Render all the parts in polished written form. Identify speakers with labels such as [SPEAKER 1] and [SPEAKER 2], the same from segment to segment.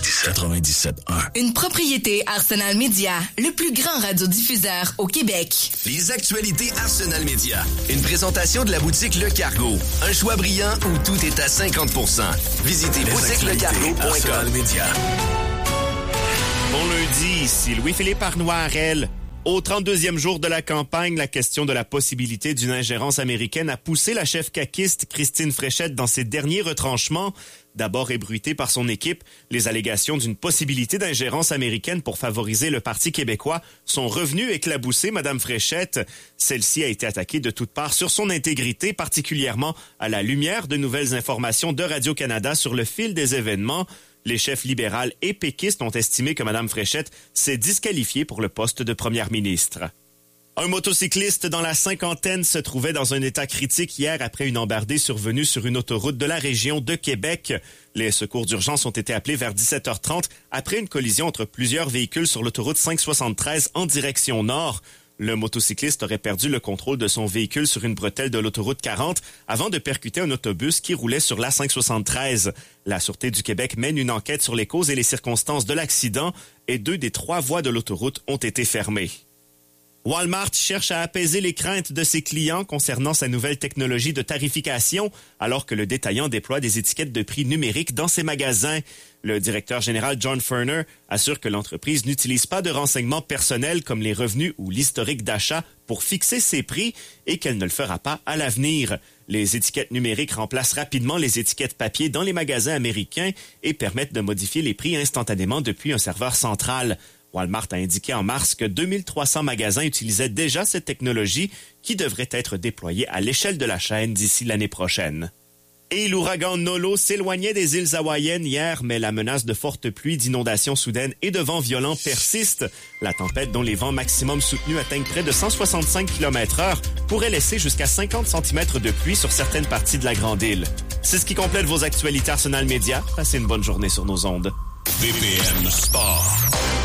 [SPEAKER 1] 97.1.
[SPEAKER 2] Une propriété Arsenal Media, le plus grand radiodiffuseur au Québec.
[SPEAKER 3] Les actualités Arsenal Media. Une présentation de la boutique Le Cargo. Un choix brillant où tout est à 50%. Visitez boutiquelecargo.com.
[SPEAKER 4] Bon lundi, ici Louis-Philippe Arnoirel. Au 32e jour de la campagne, la question de la possibilité d'une ingérence américaine a poussé la chef caquiste Christine Fréchette dans ses derniers retranchements. D'abord ébruitée par son équipe, les allégations d'une possibilité d'ingérence américaine pour favoriser le Parti québécois sont revenues éclabousser Mme Fréchette. Celle-ci a été attaquée de toutes parts sur son intégrité, particulièrement à la lumière de nouvelles informations de Radio-Canada sur le fil des événements. Les chefs libérales et péquistes ont estimé que Mme Fréchette s'est disqualifiée pour le poste de première ministre. Un motocycliste dans la cinquantaine se trouvait dans un état critique hier après une embardée survenue sur une autoroute de la région de Québec. Les secours d'urgence ont été appelés vers 17h30 après une collision entre plusieurs véhicules sur l'autoroute 573 en direction nord. Le motocycliste aurait perdu le contrôle de son véhicule sur une bretelle de l'autoroute 40 avant de percuter un autobus qui roulait sur la 573. La Sûreté du Québec mène une enquête sur les causes et les circonstances de l'accident et 2 des 3 voies de l'autoroute ont été fermées. Walmart cherche à apaiser les craintes de ses clients concernant sa nouvelle technologie de tarification, alors que le détaillant déploie des étiquettes de prix numériques dans ses magasins. Le directeur général John Furner assure que l'entreprise n'utilise pas de renseignements personnels comme les revenus ou l'historique d'achat pour fixer ses prix et qu'elle ne le fera pas à l'avenir. Les étiquettes numériques remplacent rapidement les étiquettes papier dans les magasins américains et permettent de modifier les prix instantanément depuis un serveur central. Walmart a indiqué en mars que 2300 magasins utilisaient déjà cette technologie qui devrait être déployée à l'échelle de la chaîne d'ici l'année prochaine. Et l'ouragan Nolo s'éloignait des îles hawaïennes hier, mais la menace de fortes pluies, d'inondations soudaines et de vents violents persiste. La tempête, dont les vents maximum soutenus atteignent près de 165 km/h, pourrait laisser jusqu'à 50 cm de pluie sur certaines parties de la grande île. C'est ce qui complète vos actualités Arsenal Media. Passez une bonne journée sur nos ondes.
[SPEAKER 1] BPM Sport.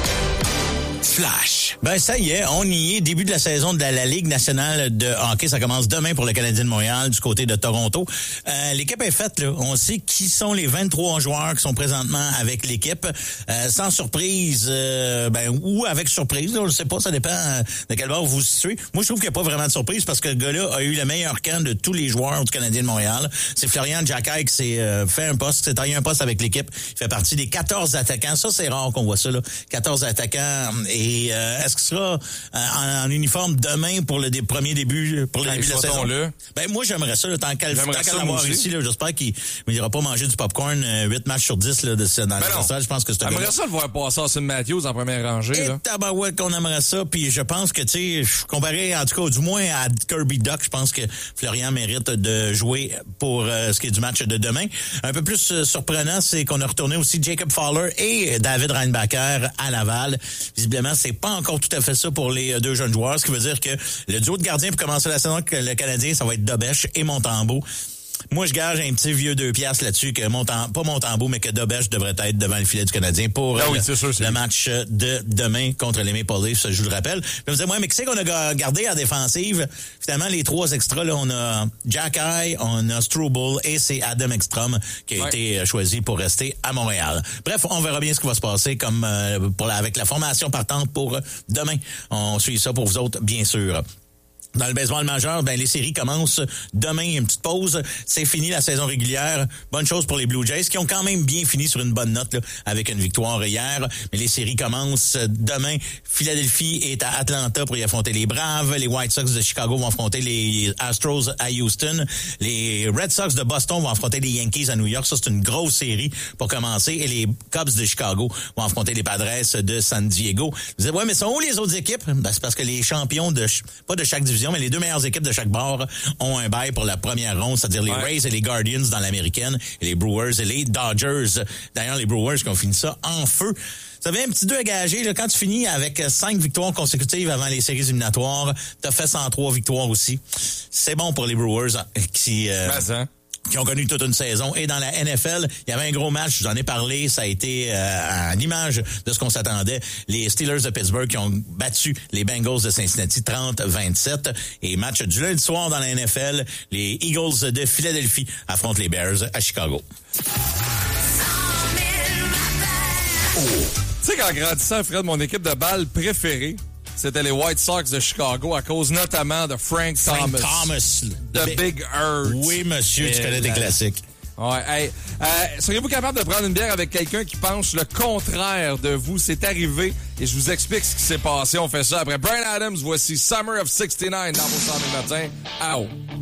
[SPEAKER 1] Flash.
[SPEAKER 5] Ben ça y est, on y est. Début de la saison de la Ligue nationale de hockey. Ça commence demain pour le Canadien de Montréal du côté de Toronto. L'équipe est faite, là. On sait qui sont les 23 joueurs qui sont présentement avec l'équipe. Sans surprise, ou avec surprise, là, je ne sais pas, ça dépend de quel bord vous vous situez. Moi, je trouve qu'il n'y a pas vraiment de surprise parce que le gars-là a eu le meilleur camp de tous les joueurs du Canadien de Montréal. C'est Florian Jacquet qui s'est fait un poste, qui s'est taillé un poste avec l'équipe. Il fait partie des 14 attaquants. Ça, c'est rare qu'on voit ça, là. 14 attaquants. Et est-ce qu'il sera en uniforme demain pour le premier début pour le début de la saison? Ben moi j'aimerais ça, là, tant qu'à l'avoir ici, là, j'espère qu'il n'ira pas manger du popcorn 8 matchs sur 10 là, dans le festival. Je pense que c'est
[SPEAKER 6] j'aimerais ça le voir passer à Austin Matthews en première rangée. Et
[SPEAKER 5] tabarouette qu'on aimerait ça. Puis je pense que, tu sais, comparé en tout cas du moins à Kirby Duck, je pense que Florian mérite de jouer pour ce qui est du match de demain. Un peu plus surprenant, c'est qu'on a retourné aussi Jacob Fowler et David Reinbacher à Laval. Visiblement, c'est pas encore tout à fait ça pour les 2 jeunes joueurs, ce qui veut dire que le duo de gardiens pour commencer la saison avec le Canadien, ça va être Dobèche et Montembeault. Moi, je gage un petit vieux 2 piastres là-dessus que pas Montembeault, mais que Dobèche devrait être devant le filet du Canadien pour le match de demain contre les Maple Leafs, je vous le rappelle. Puis vous dites, mais qui c'est qu'on a gardé en défensive? Finalement, les 3 extras, là, on a Jacquet, on a Struble et c'est Adam Ekstrom qui a été choisi pour rester à Montréal. Bref, on verra bien ce qui va se passer comme avec la formation partante pour demain. On suit ça pour vous autres, bien sûr. Dans le baseball majeur, les séries commencent demain, une petite pause. C'est fini la saison régulière. Bonne chose pour les Blue Jays qui ont quand même bien fini sur une bonne note là, avec une victoire hier. Mais les séries commencent demain. Philadelphie est à Atlanta pour y affronter les Braves. Les White Sox de Chicago vont affronter les Astros à Houston. Les Red Sox de Boston vont affronter les Yankees à New York. Ça, c'est une grosse série pour commencer. Et les Cubs de Chicago vont affronter les Padres de San Diego. Vous dites, ouais, mais sont où les autres équipes? C'est parce que les champions pas de chaque division, mais les 2 meilleures équipes de chaque bord ont un bail pour la première ronde, c'est-à-dire les Rays et les Guardians dans l'américaine, et les Brewers et les Dodgers. D'ailleurs, les Brewers qui ont fini ça en feu. Ça avait un petit 2 à gager, là, quand tu finis avec 5 victoires consécutives avant les séries éliminatoires, t'as fait 103 victoires aussi. C'est bon pour les Brewers qui ont connu toute une saison. Et dans la NFL, il y avait un gros match, j'en ai parlé, ça a été à l'image de ce qu'on s'attendait. Les Steelers de Pittsburgh qui ont battu les Bengals de Cincinnati 30-27. Et match du lundi soir dans la NFL, les Eagles de Philadelphie affrontent les Bears à Chicago.
[SPEAKER 6] Tu sais qu'en grandissant, Fred, mon équipe de balle préférée, c'était les White Sox de Chicago à cause notamment de Frank Thomas. De Big Earth.
[SPEAKER 5] Oui, monsieur, tu connais des classiques.
[SPEAKER 6] Ouais, hey, seriez-vous capable de prendre une bière avec quelqu'un qui pense le contraire de vous? C'est arrivé et je vous explique ce qui s'est passé. On fait ça après Bryan Adams. Voici Summer of 69 dans vos 100 000 matins. Ow!